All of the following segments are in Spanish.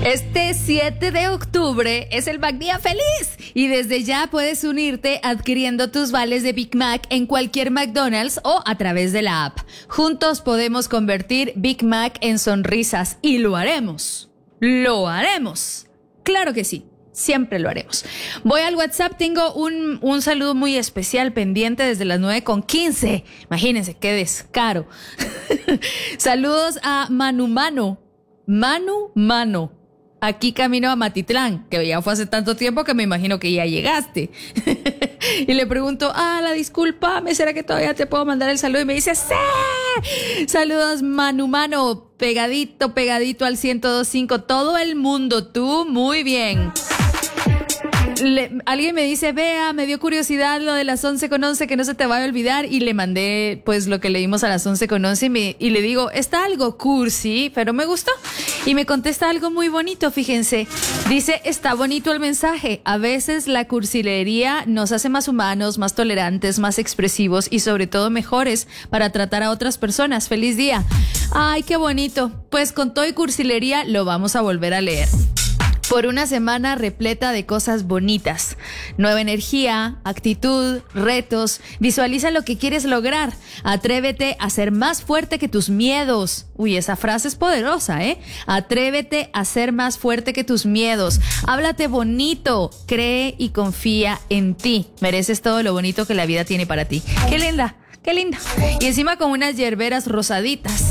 Este 7 de octubre es el McDía Feliz y desde ya puedes unirte adquiriendo tus vales de Big Mac en cualquier McDonald's o a través de la app. Juntos podemos convertir Big Mac en sonrisas y lo haremos. ¡Lo haremos! ¡Claro que sí! Siempre lo haremos. Voy al WhatsApp, tengo un saludo muy especial pendiente desde las 9:15. Imagínense, qué descaro. Saludos a Manu Mano. Aquí camino a Matitlán, que ya fue hace tanto tiempo que me imagino que ya llegaste. Y le pregunto, la discúlpame, ¿será que todavía te puedo mandar el saludo? Y me dice, ¡sí! Saludos, Mano, pegadito al 102.5. Todo el mundo, tú, muy bien. Alguien me dice, vea, me dio curiosidad lo de las 11:11, que no se te vaya a olvidar, y le mandé pues lo que leímos a las 11:11 y le digo, está algo cursi, pero me gustó, y me contesta algo muy bonito, fíjense, dice, está bonito el mensaje, a veces la cursilería nos hace más humanos, más tolerantes, más expresivos y sobre todo mejores para tratar a otras personas. Feliz día. Ay, qué bonito. Pues con todo y cursilería lo vamos a volver a leer. Por una semana repleta de cosas bonitas. Nueva energía, actitud, retos. Visualiza lo que quieres lograr. Atrévete a ser más fuerte que tus miedos. Uy, esa frase es poderosa, ¿eh? Atrévete a ser más fuerte que tus miedos. Háblate bonito. Cree y confía en ti. Mereces todo lo bonito que la vida tiene para ti. ¡Qué linda! ¡Qué linda! Y encima con unas yerberas rosaditas.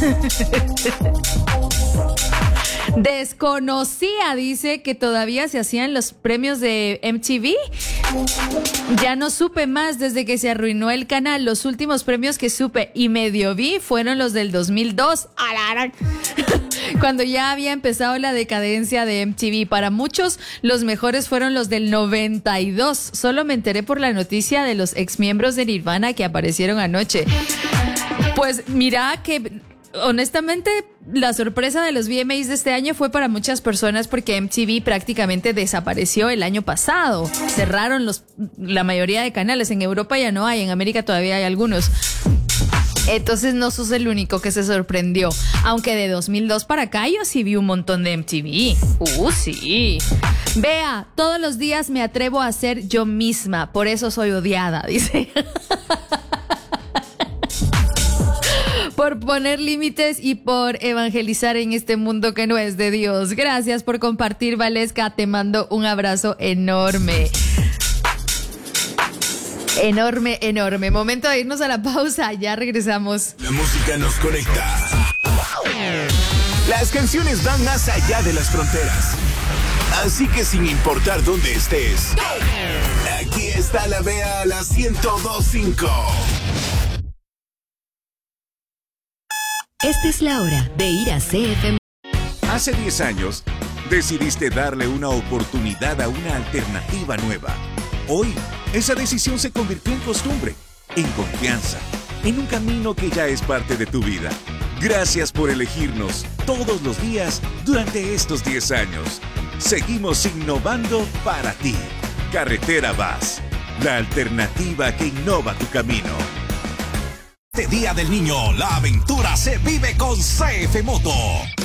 Desconocía, dice, que todavía se hacían los premios de MTV. Ya no supe más desde que se arruinó el canal. Los últimos premios que supe y medio vi fueron los del 2002. Cuando ya había empezado la decadencia de MTV. Para muchos, los mejores fueron los del 92. Solo me enteré por la noticia de los exmiembros de Nirvana que aparecieron anoche. Pues mira que... honestamente, la sorpresa de los VMAs de este año fue para muchas personas porque MTV prácticamente desapareció el año pasado. Cerraron la mayoría de canales. En Europa ya no hay, en América todavía hay algunos. Entonces no sos el único que se sorprendió. Aunque de 2002 para acá yo sí vi un montón de MTV. Sí. Vea, todos los días me atrevo a ser yo misma. Por eso soy odiada, dice. Por poner límites y por evangelizar en este mundo que no es de Dios. Gracias por compartir, Valesca. Te mando un abrazo enorme. Enorme. Momento de irnos a la pausa. Ya regresamos. La música nos conecta. Las canciones van más allá de las fronteras. Así que sin importar dónde estés, aquí está la Vea, la 102.5. Esta es la hora de ir a CFM. Hace 10 años, decidiste darle una oportunidad a una alternativa nueva. Hoy, esa decisión se convirtió en costumbre, en confianza, en un camino que ya es parte de tu vida. Gracias por elegirnos todos los días durante estos 10 años. Seguimos innovando para ti. Carretera Vaz, la alternativa que innova tu camino. Este Día del Niño, la aventura se vive con CF Moto.